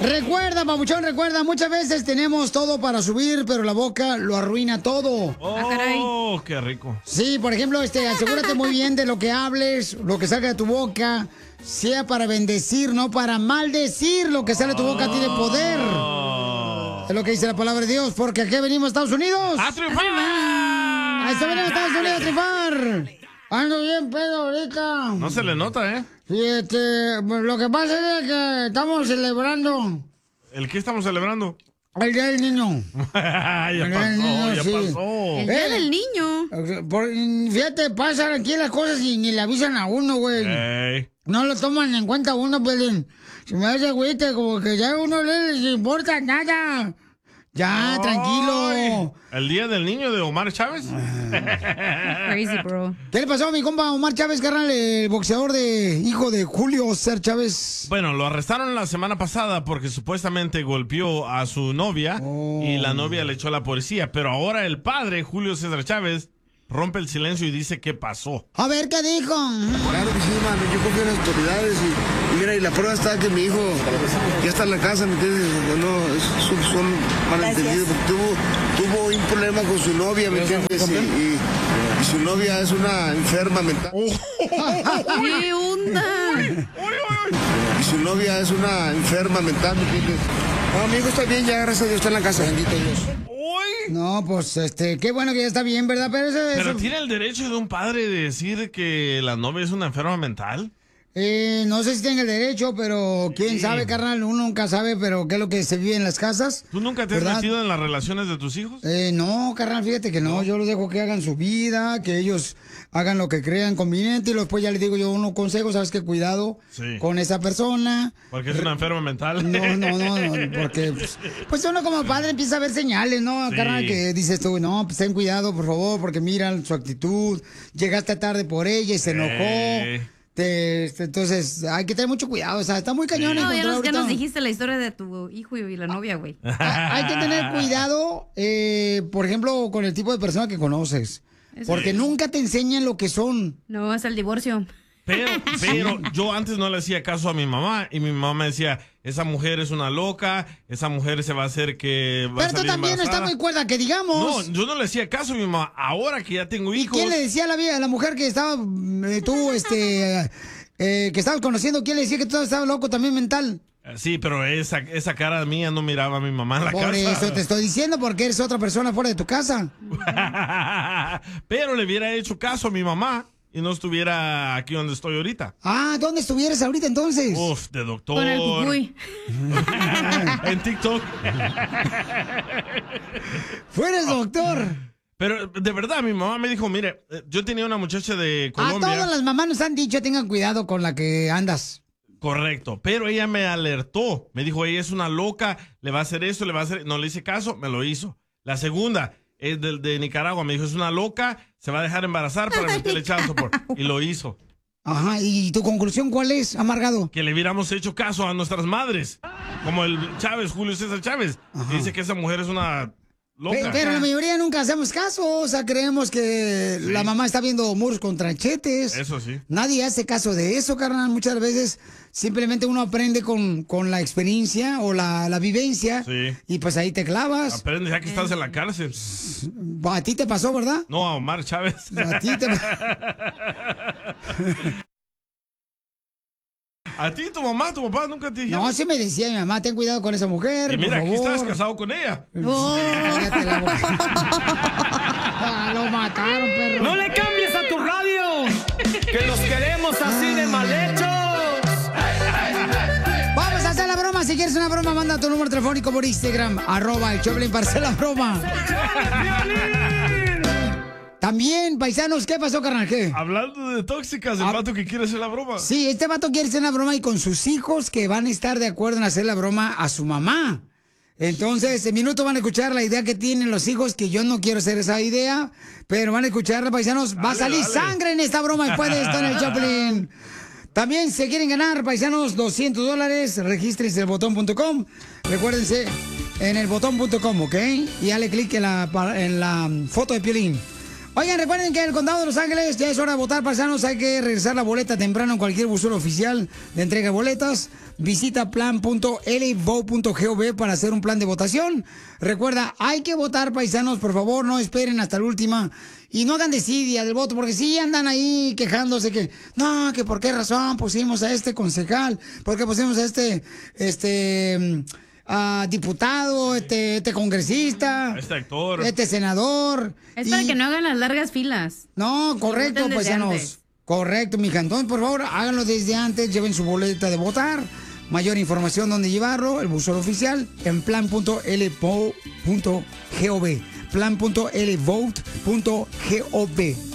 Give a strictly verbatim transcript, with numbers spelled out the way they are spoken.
Recuerda, papuchón, recuerda, muchas veces tenemos todo para subir, pero la boca lo arruina todo. Oh, qué rico. Sí, por ejemplo, este, asegúrate muy bien de lo que hables, lo que salga de tu boca, sea para bendecir, no para maldecir. Lo que sale de tu boca tiene poder. Es lo que dice la palabra de Dios, porque aquí venimos a Estados Unidos. ¡A triunfar! ¡A eso venimos a Estados Unidos a triunfar! Ando bien pedo ahorita. No se le nota, ¿eh? Sí, este, lo que pasa es que estamos celebrando. ¿El qué estamos celebrando? El Día del Niño. ya El Día pasó, del Niño, ya sí. pasó. El Día del Niño. Por- fíjate, pasan aquí las cosas y ni le avisan a uno, güey. Ey. No lo toman en cuenta uno, pues. Se me hace güeyte, como que ya a uno no les importa nada. Ya, Ay, tranquilo. ¿El Día del Niño de Omar Chávez? Crazy, bro. ¿Qué le pasó a mi compa Omar Chávez, carnal, el boxeador de hijo de Julio César Chávez? Bueno, lo arrestaron la semana pasada porque supuestamente golpeó a su novia Oh. y la novia le echó a la policía. Pero ahora el padre, Julio César Chávez, rompe el silencio y dice qué pasó. A ver, ¿qué dijo? Claro que sí, mano, yo confío en las autoridades y, y mira, y la prueba está que mi hijo ya está en la casa, ¿me entiendes? No, es- son, son malentendidos, porque tuvo, tuvo un problema con su novia, ¿me entiendes? Y, y- y su novia es una enferma mental. ¿Qué onda? Y su novia es una enferma mental, ¿me entiendes? No, mi hijo está bien, ya gracias a Dios está en la casa, bendito Dios. No, pues, este, qué bueno que ya está bien, ¿verdad? Pero eso... ¿Pero eso- tiene el derecho de un padre de decir que la novia es una enferma mental? Eh, no sé si tiene el derecho, pero quién Sí. sabe, carnal, uno nunca sabe, pero qué es lo que se vive en las casas. ¿Tú nunca te has ¿Verdad? metido en las relaciones de tus hijos? Eh, no, carnal, fíjate que no, yo los dejo que hagan su vida, que ellos hagan lo que crean conveniente y después ya les digo yo unos consejos, sabes que cuidado Sí. con esa persona. Porque es una enferma mental. No, no, no, no, porque pues, pues uno como padre empieza a ver señales, ¿no? Sí. Carnal, que dices tú, no, pues ten cuidado, por favor, porque mira su actitud, llegaste tarde por ella y se enojó. Eh. Te- este, entonces, hay que tener mucho cuidado, o sea, está muy cañón. No, ya encontrar nos, ya ahorita- nos dijiste la historia de tu hijo y la novia, güey. Hay que tener cuidado, eh, por ejemplo, con el tipo de persona que conoces. Eso Porque es. nunca te enseñan lo que son. No, es el divorcio. Pero, pero yo antes no le hacía caso a mi mamá y mi mamá me decía, esa mujer es una loca, esa mujer se va a hacer que va a Pero tú salir también no estás embarazada". muy cuerda, que digamos. No, yo no le hacía caso a mi mamá. Ahora que ya tengo ¿Y hijos. quién le decía a la, vie- a la mujer que estaba, eh, tú, este, eh, que estabas conociendo, quién le decía que tú estabas loco también mental? Sí, pero esa, esa cara mía no miraba a mi mamá en la Por casa. eso te estoy diciendo, porque eres otra persona fuera de tu casa. Pero le hubiera hecho caso a mi mamá y no estuviera aquí donde estoy ahorita. Ah, ¿dónde estuvieras ahorita entonces? Uf, de doctor. Con el cucuy. En TikTok. Fueres doctor. Pero de verdad, mi mamá me dijo, mire, eh, yo tenía una muchacha de A Colombia. todas las mamás nos han dicho, tengan cuidado con la que andas. Correcto, pero ella me alertó. Me dijo, ella es una loca, le va a hacer esto, le va a hacer... No le hice caso, me lo hizo. La segunda es del de Nicaragua. Me dijo, es una loca, se va a dejar embarazar para meterle child support. Y lo hizo. Ajá, ¿y tu conclusión cuál es, amargado? Que le hubiéramos hecho caso a nuestras madres. Como el Chávez, Julio César Chávez. Que dice que esa mujer es una loca. Pe- Pero la mayoría nunca hacemos caso, o sea, creemos que Sí. la mamá está viendo muros con tranchetes. Eso sí. Nadie hace caso de eso, carnal. Muchas veces simplemente uno aprende con, con la experiencia o la, la vivencia Sí. y pues ahí te clavas. Aprende ya que estás en la cárcel. A ti te pasó, ¿verdad? No, a Omar Chávez. A ti te A ti, tu mamá, tu papá nunca te dijeron. No, sí me decía mi mamá, ten cuidado con esa mujer, Y mira, por aquí favor. estás casado con ella. Oh. Cállate la boca. Ah, lo mataron, perro. ¡No le cambies a tu radio! ¡Que los queremos así de mal hechos! Vamos a hacer la broma. Si quieres una broma, manda tu número telefónico por Instagram, arroba el Choplin para hacer la broma. También, paisanos, ¿qué pasó, carnal? ¿Qué? Hablando de tóxicas, el Ah. vato que quiere hacer la broma. Sí, este vato quiere hacer una broma y con sus hijos que van a estar de acuerdo en hacer la broma a su mamá. Entonces, en minuto van a escuchar la idea que tienen los hijos, que yo no quiero hacer esa idea, pero van a escucharla, paisanos. Va a Dale, salir dale. sangre en esta broma después de esto en el Choplin. También se quieren ganar, paisanos, doscientos dólares. Regístrense en el botón punto com. Recuérdense, en el botón punto com, ¿ok? Y dale clic en la, pa- en la foto de Piolín. Oigan, recuerden que en el condado de Los Ángeles ya es hora de votar, paisanos. Hay que regresar la boleta temprano en cualquier buzón oficial de entrega de boletas. Visita plan punto l vote punto gov para hacer un plan de votación. Recuerda, hay que votar, paisanos, por favor, no esperen hasta la última. Y no hagan desidia del voto, porque sí andan ahí quejándose que, no, que por qué razón pusimos a este concejal, por qué pusimos a este, este, uh, diputado, este, este congresista, este actor, este senador. Es para que no hagan las largas filas. No, correcto, Voten desde paisanos. antes. Correcto, mija. Entonces, por favor, háganlo desde antes, lleven su boleta de votar. Mayor información, dónde llevarlo, el buzón oficial, en plan punto l vote punto gov. plan punto l vote punto gov.